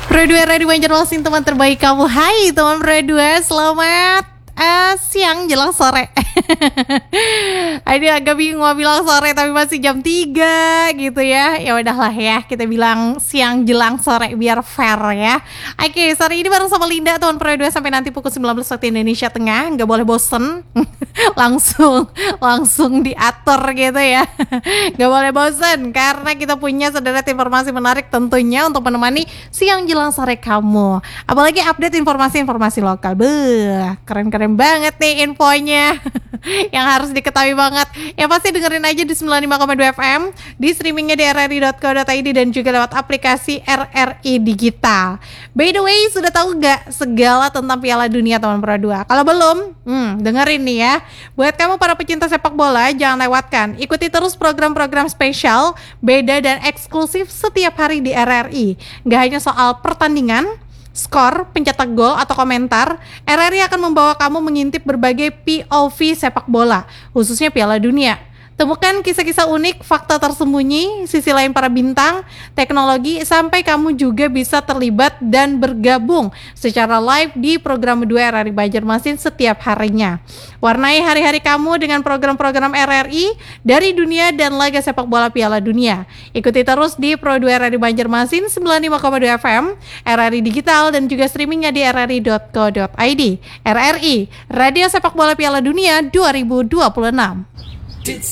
Pro 2 Radio Banjarmasin, teman terbaik kamu. Hai teman Pro 2, selamat siang jelang sore. Ini agak bingung mau bilang sore tapi masih jam 3 gitu ya. Ya udahlah ya, kita bilang siang jelang sore biar fair ya. Oke, sore ini bareng sama Linda teman Pro 2 sampai nanti pukul 19 waktu Indonesia Tengah. Gak boleh bosen. langsung diatur gitu ya. Gak boleh bosen karena kita punya sederet informasi menarik tentunya untuk menemani siang jelang sore kamu. Apalagi update informasi-informasi lokal. Beuh, keren-keren banget nih infonya. Yang harus diketahui banget. Ya pasti dengerin aja di 95,2 FM, di streamingnya di rri.co.id dan juga lewat aplikasi RRI Digital. By the way, sudah tahu gak segala tentang Piala Dunia teman Pro 2? Kalau belum, dengerin nih ya. Buat kamu para pecinta sepak bola, jangan lewatkan. Ikuti terus program-program spesial, beda dan eksklusif setiap hari di RRI. Gak hanya soal pertandingan, skor, pencetak gol, atau komentar, RRI akan membawa kamu mengintip berbagai POV sepak bola, khususnya Piala Dunia. Temukan kisah-kisah unik, fakta tersembunyi, sisi lain para bintang, teknologi, sampai kamu juga bisa terlibat dan bergabung secara live di program 2 RRI Banjarmasin setiap harinya. Warnai hari-hari kamu dengan program-program RRI dari dunia dan laga sepak bola Piala Dunia. Ikuti terus di Pro 2 RRI Banjarmasin 95,2 FM, RRI Digital, dan juga streamingnya di rri.co.id. RRI, Radio Sepak Bola Piala Dunia 2026.